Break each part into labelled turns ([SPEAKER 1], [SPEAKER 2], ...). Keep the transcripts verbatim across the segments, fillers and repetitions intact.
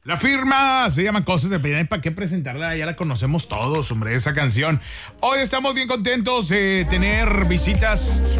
[SPEAKER 1] La firma se llama Cosas de Pedir. ¿Para qué presentarla? Ya la conocemos todos, hombre, esa canción. Hoy estamos bien contentos de tener visitas.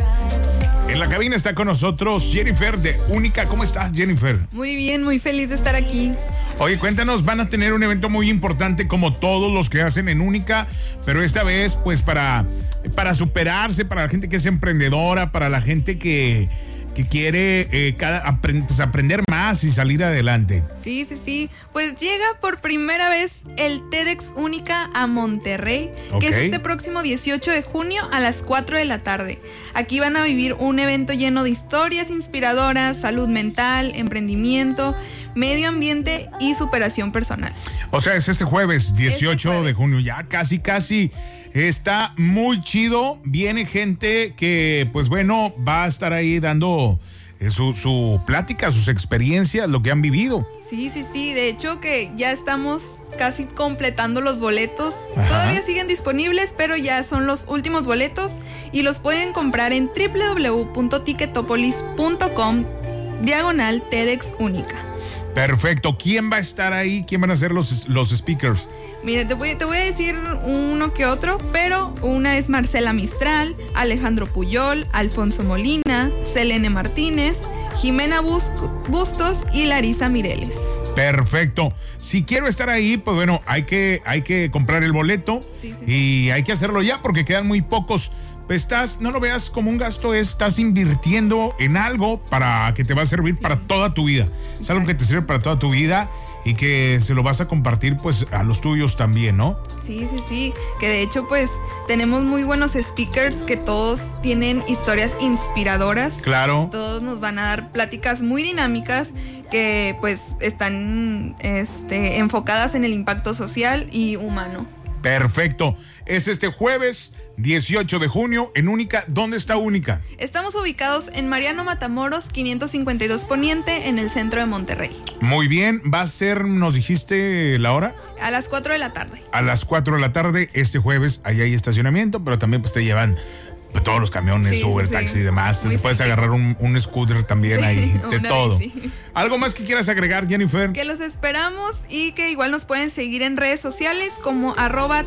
[SPEAKER 1] En la cabina está con nosotros Jennifer de Única. ¿Cómo estás, Jennifer?
[SPEAKER 2] Muy bien, muy feliz de estar aquí.
[SPEAKER 1] Oye, cuéntanos, van a tener un evento muy importante como todos los que hacen en Única, pero esta vez pues para, para superarse, para la gente que es emprendedora, para la gente que, que quiere eh, cada, aprend, pues, aprender más y salir adelante.
[SPEAKER 2] Sí, sí, sí. Pues llega por primera vez el TEDx Única a Monterrey,
[SPEAKER 1] Okay.
[SPEAKER 2] que es este próximo dieciocho de junio a las cuatro de la tarde. Aquí van a vivir un evento lleno de historias inspiradoras, salud mental, emprendimiento, medio ambiente y superación personal.
[SPEAKER 1] O sea, es este jueves, dieciocho
[SPEAKER 2] Este jueves.
[SPEAKER 1] de junio, ya casi, casi. Está muy chido. Viene gente que, pues bueno, va a estar ahí dando eh, su, su plática, sus experiencias, lo que han vivido.
[SPEAKER 2] Sí, sí, sí. De hecho que ya estamos casi completando los boletos.
[SPEAKER 1] Ajá.
[SPEAKER 2] Todavía siguen disponibles, pero ya son los últimos boletos y los pueden comprar en w w w punto ticketopolis punto com diagonal TEDx Única.
[SPEAKER 1] Perfecto. ¿Quién va a estar ahí? ¿Quién van a ser los, los speakers?
[SPEAKER 2] Mira, te voy, te voy a decir uno que otro, pero una es Marcela Mistral, Alejandro Puyol, Alfonso Molina, Selene Martínez, Jimena Bus- Bustos y Larisa Mireles.
[SPEAKER 1] Perfecto. Si quiero estar ahí, pues bueno, hay que, hay que comprar el boleto.
[SPEAKER 2] Sí, sí, sí.
[SPEAKER 1] Y hay que hacerlo ya porque quedan muy pocos. Estás, no lo veas como un gasto, estás invirtiendo en algo para que te va a servir sí. para toda tu vida. Es algo que te sirve para toda tu vida y que se lo vas a compartir pues a los tuyos también, ¿no?
[SPEAKER 2] Sí, sí, sí, que de hecho pues tenemos muy buenos speakers que todos tienen historias inspiradoras.
[SPEAKER 1] Claro.
[SPEAKER 2] Todos nos van a dar pláticas muy dinámicas que pues están este, enfocadas en el impacto social y humano.
[SPEAKER 1] Perfecto. Es este jueves dieciocho de junio en Única. ¿Dónde está Única?
[SPEAKER 2] Estamos ubicados en Mariano Matamoros, quinientos cincuenta y dos Poniente, en el centro de Monterrey.
[SPEAKER 1] Muy bien. ¿Va a ser, nos dijiste la hora?
[SPEAKER 2] A las cuatro de la tarde.
[SPEAKER 1] A las cuatro de la tarde este jueves. Allá hay estacionamiento, pero también pues te llevan pues, todos los camiones,
[SPEAKER 2] sí,
[SPEAKER 1] Uber,
[SPEAKER 2] sí,
[SPEAKER 1] taxi
[SPEAKER 2] sí.
[SPEAKER 1] y demás.
[SPEAKER 2] Muy
[SPEAKER 1] Te puedes
[SPEAKER 2] sencillo.
[SPEAKER 1] agarrar un, un scooter también
[SPEAKER 2] Sí,
[SPEAKER 1] ahí, de
[SPEAKER 2] una
[SPEAKER 1] todo.
[SPEAKER 2] bici.
[SPEAKER 1] ¿Algo más que quieras agregar, Jennifer?
[SPEAKER 2] Que los esperamos y que igual nos pueden seguir en redes sociales como arroba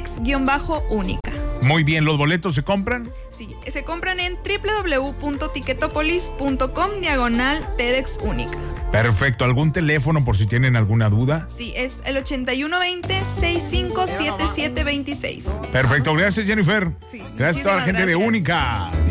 [SPEAKER 2] TEDx-única.
[SPEAKER 1] Muy bien, ¿los boletos se compran?
[SPEAKER 2] Sí, se compran en w w w punto ticketopolis punto com diagonal TEDx Única.
[SPEAKER 1] Perfecto. ¿Algún teléfono por si tienen alguna duda?
[SPEAKER 2] Sí, es el ochenta y uno veinte, sesenta y cinco setenta y siete veintiséis.
[SPEAKER 1] Perfecto. Gracias, Jennifer.
[SPEAKER 2] Sí,
[SPEAKER 1] Gracias a toda la
[SPEAKER 2] muchísimas
[SPEAKER 1] gente de
[SPEAKER 2] gracias.
[SPEAKER 1] Única.